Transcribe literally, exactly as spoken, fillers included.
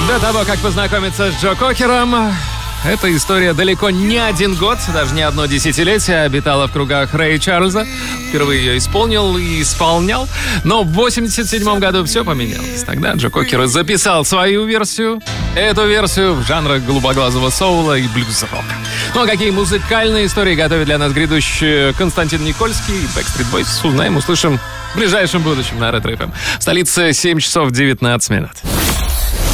До того, как познакомиться с Джо Кокером, эта история далеко не один год, даже не одно десятилетие обитала в кругах Рэя Чарльза. Впервые ее исполнил и исполнял. Но в восемьдесят седьмом году все поменялось. Тогда Джо Кокер записал свою версию. Эту версию в жанрах голубоглазого соула и блюз-рока. Ну а какие музыкальные истории готовит для нас грядущий Константин Никольский и Backstreet Boys, узнаем, услышим в ближайшем будущем на Ретро эф эм. В столице семь часов девятнадцать минут.